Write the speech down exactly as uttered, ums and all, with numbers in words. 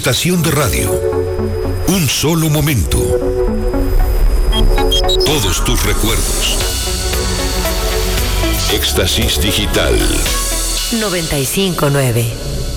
estación de radio. Un solo momento. Todos tus recuerdos. Éxtasis Digital. noventa y cinco punto nueve.